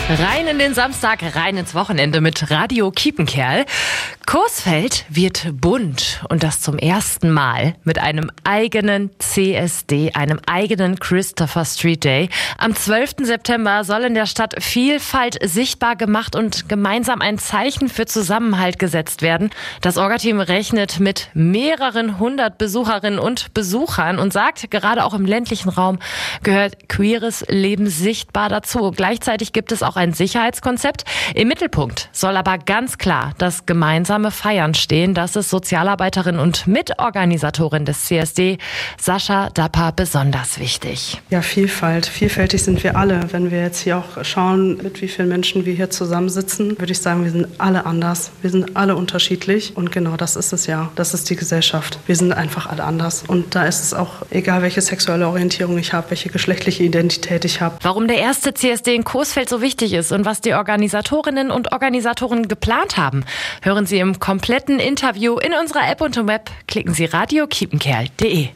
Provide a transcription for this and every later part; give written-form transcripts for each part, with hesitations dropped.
Rein in den Samstag, rein ins Wochenende mit Radio Kiepenkerl. Coesfeld wird bunt und das zum ersten Mal mit einem eigenen CSD, einem eigenen Christopher Street Day. Am 12. September soll in der Stadt Vielfalt sichtbar gemacht und gemeinsam ein Zeichen für Zusammenhalt gesetzt werden. Das Orga-Team rechnet mit mehreren hundert Besucherinnen und Besuchern und sagt, gerade auch im ländlichen Raum gehört queeres Leben sichtbar dazu. Gleichzeitig gibt es auch ein Sicherheitskonzept. Im Mittelpunkt soll aber ganz klar das gemeinsame Feiern stehen. Das ist Sozialarbeiterin und Mitorganisatorin des CSD, Sascha Dapper, besonders wichtig. Ja, Vielfalt. Vielfältig sind wir alle. Wenn wir jetzt hier auch schauen, mit wie vielen Menschen wir hier zusammensitzen, würde ich sagen, wir sind alle anders. Wir sind alle unterschiedlich. Und genau das ist es ja. Das ist die Gesellschaft. Wir sind einfach alle anders. Und da ist es auch egal, welche sexuelle Orientierung ich habe, welche geschlechtliche Identität ich habe. Warum der erste CSD in Coesfeld so wichtig ist und was die Organisatorinnen und Organisatoren geplant haben, hören Sie im kompletten Interview in unserer App und im Web. Klicken Sie radiokiepenkerl.de.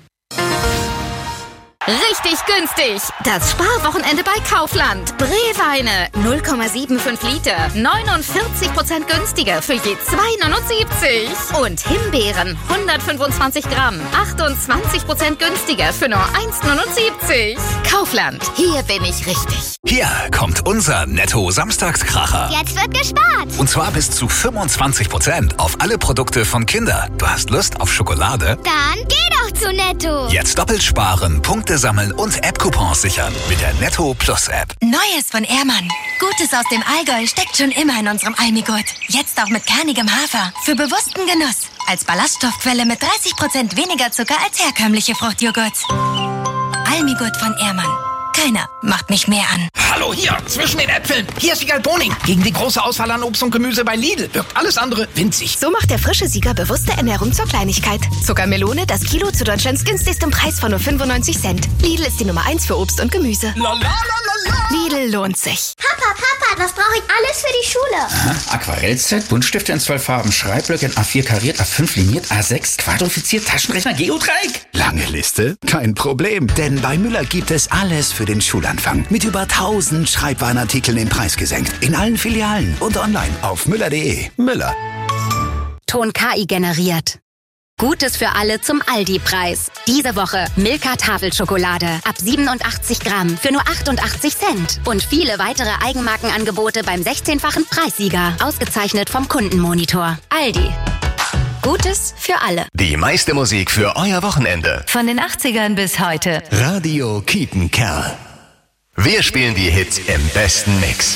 Richtig günstig! Das Sparwochenende bei Kaufland. Brewweine 0,75 Liter, 49% günstiger für je 2,79. Und Himbeeren 125 Gramm, 28% günstiger für nur 1,79. Kaufland, hier bin ich richtig. Hier kommt unser Netto-Samstagskracher. Jetzt wird gespart. Und zwar bis zu 25% auf alle Produkte von Kinder. Du hast Lust auf Schokolade? Dann geh doch zu Netto. Jetzt doppelt sparen, Punkte sammeln und App-Coupons sichern mit der Netto Plus App. Neues von Ehrmann. Gutes aus dem Allgäu steckt schon immer in unserem Almigurt. Jetzt auch mit kernigem Hafer. Für bewussten Genuss. Als Ballaststoffquelle mit 30% weniger Zucker als herkömmliche Fruchtjoghurts. Almigurt von Ehrmann. Keiner macht mich mehr an. Hallo, hier, zwischen den Äpfeln. Hier ist Sieger Boning. Gegen die große Auswahl an Obst und Gemüse bei Lidl wirkt alles andere winzig. So macht der frische Sieger bewusste Ernährung zur Kleinigkeit. Zuckermelone, das Kilo zu Deutschlands günstigstem Preis von nur 95 Cent. Lidl ist die Nummer 1 für Obst und Gemüse. Lidl lohnt sich. Papa, was brauche ich alles für die Schule? Aha, Aquarellset, Buntstifte in 12 Farben, Schreibblöcke in A4 kariert, A5 liniert, A6 quadrifiziert, Taschenrechner, Geodreieck. Lange Liste? Kein Problem, denn bei Müller gibt es alles für den Schulanfang. Mit über 1000 Schreibwarenartikeln im Preis gesenkt. In allen Filialen und online auf müller.de. Müller. Ton KI generiert. Gutes für alle zum Aldi-Preis. Diese Woche Milka Tafelschokolade ab 87 Gramm für nur 88 Cent. Und viele weitere Eigenmarkenangebote beim 16-fachen Preissieger. Ausgezeichnet vom Kundenmonitor. Aldi. Gutes für alle. Die meiste Musik für euer Wochenende. Von den 80ern bis heute. Radio Kiepenkerl. Wir spielen die Hits im besten Mix.